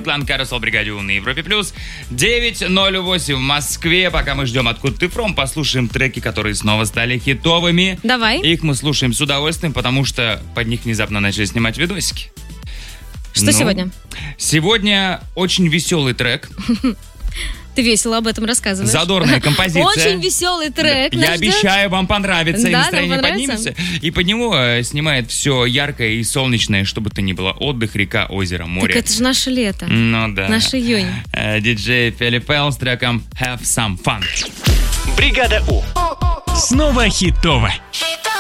Светлана Карусел, бригаде У на Европе+. 9:08 в Москве. Пока мы ждем «Откуда ты фром», послушаем треки, которые снова стали хитовыми. Давай. Их мы слушаем с удовольствием, потому что под них внезапно начали снимать видосики. Что сегодня? Сегодня очень веселый трек. Ты весело об этом рассказываешь. Задорная композиция. Очень веселый трек. Я обещаю, вам понравится, и Да, настроение нам понравится? поднимется. И под него снимает все яркое и солнечное, чтобы то ни было. Отдых, река, озеро, море. Так это же наше лето. Ну да. Наш июнь. Диджей Филипп Элл с треком Have Some Fun. Бригада У. Снова хитово.